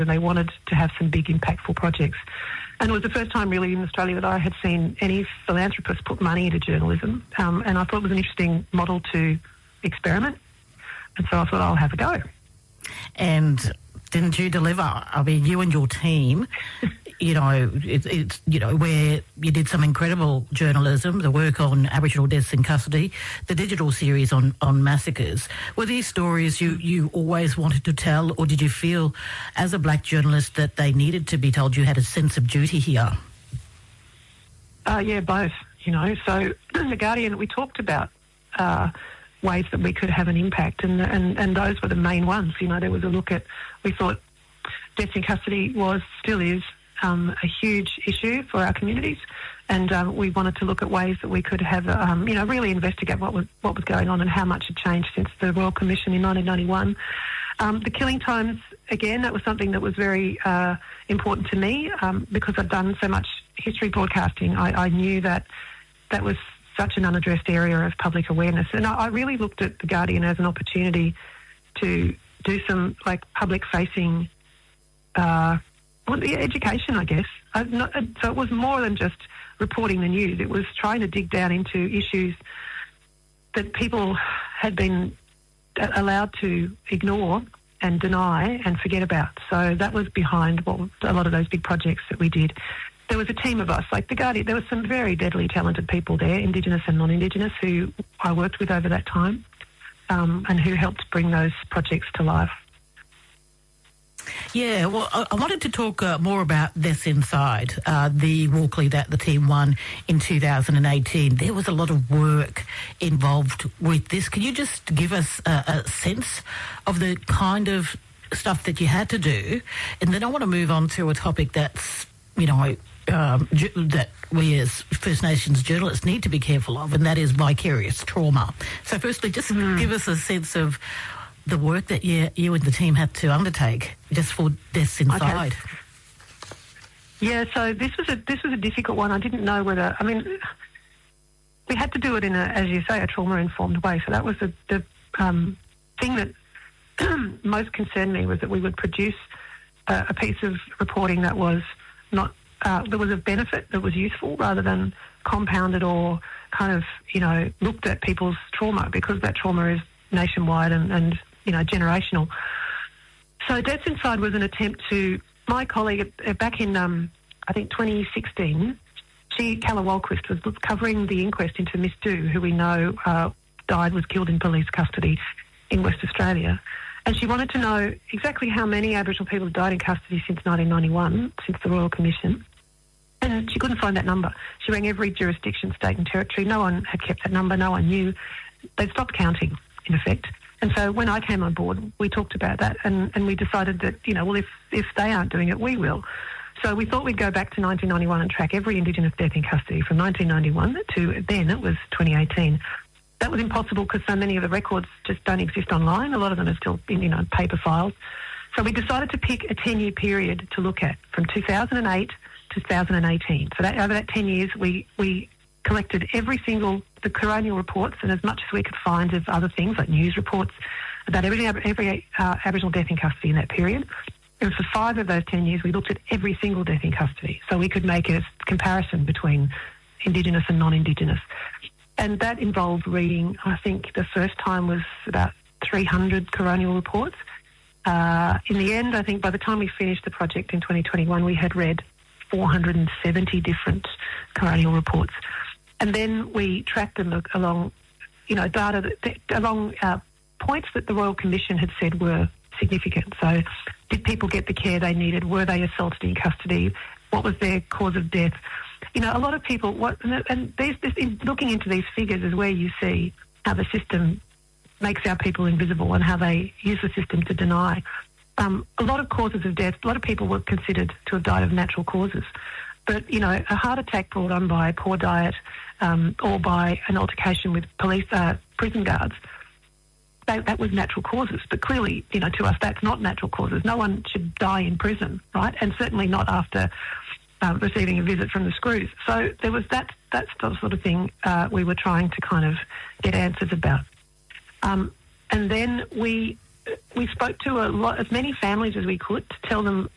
and they wanted to have some big impactful projects. And it was the first time really in Australia that I had seen any philanthropist put money into journalism, and I thought it was an interesting model to experiment, and so I thought I'll have a go. And didn't you deliver? I mean, you and your team, it's where you did some incredible journalism, the work on Aboriginal deaths in custody, the digital series on massacres. Were these stories you always wanted to tell, or did you feel as a black journalist that they needed to be told? You had a sense of duty here? Yeah, both, So in The Guardian, we talked about ways that we could have an impact, and those were the main ones. There was a look at, we thought deaths in custody still is a huge issue for our communities, and we wanted to look at ways that we could have, really investigate what was going on and how much had changed since the Royal Commission in 1991. The killing times, again, that was something that was very important to me because I've done so much history broadcasting. I knew that was such an unaddressed area of public awareness, and I really looked at The Guardian as an opportunity to do some public-facing education, I guess. So it was more than just reporting the news. It was trying to dig down into issues that people had been allowed to ignore and deny and forget about. So that was behind a lot of those big projects that we did. There was a team of us, like The Guardian. There were some very deadly talented people there, Indigenous and non-Indigenous, who I worked with over that time, and who helped bring those projects to life. Yeah, well, I wanted to talk more about Deaths Inside, the Walkley that the team won in 2018. There was a lot of work involved with this. Can you just give us a sense of the kind of stuff that you had to do? And then I want to move on to a topic that's, that we as First Nations journalists need to be careful of, and that is vicarious trauma. So firstly, just give us a sense of the work that you and the team had to undertake just for Deaths Inside. Okay. Yeah, so this was a difficult one. I didn't know whether, we had to do it in as you say, a trauma-informed way. So that was the thing that most concerned me, was that we would produce a piece of reporting that was not, that was of benefit, that was useful, rather than compounded or kind of, looked at people's trauma, because that trauma is nationwide and generational. So Deaths Inside was an attempt to, my colleague back in, I think 2016, Calla Walquist, was covering the inquest into Miss Du, who we know was killed in police custody in West Australia. And she wanted to know exactly how many Aboriginal people had died in custody since 1991, since the Royal Commission. And she couldn't find that number. She rang every jurisdiction, state and territory. No one had kept that number. No one knew. They'd stopped counting, in effect. And so when I came on board, we talked about that, and we decided that, if they aren't doing it, we will. So we thought we'd go back to 1991 and track every Indigenous death in custody from 1991 to then it was 2018. That was impossible because so many of the records just don't exist online. A lot of them are still in, paper files. So we decided to pick a 10-year period to look at, from 2008 to 2018. So over that 10 years, we collected the coronial reports and as much as we could find of other things like news reports about every Aboriginal death in custody in that period. And for 5 of those 10 years, we looked at every single death in custody, so we could make a comparison between Indigenous and non-Indigenous. And that involved reading, I think the first time was about 300 coronial reports. In the end, I think by the time we finished the project in 2021, we had read 470 different coronial reports. And then we tracked them along, data along points that the Royal Commission had said were significant. So did people get the care they needed? Were they assaulted in custody? What was their cause of death? A lot of people, looking into these figures is where you see how the system makes our people invisible and how they use the system to deny. A lot of causes of death, a lot of people were considered to have died of natural causes. But, a heart attack brought on by poor diet or by an altercation with prison guards, that was natural causes. But clearly, to us, that's not natural causes. No one should die in prison, right? And certainly not after receiving a visit from the Screws. So there was that sort of thing we were trying to kind of get answers about. And then we spoke to as many families as we could to tell them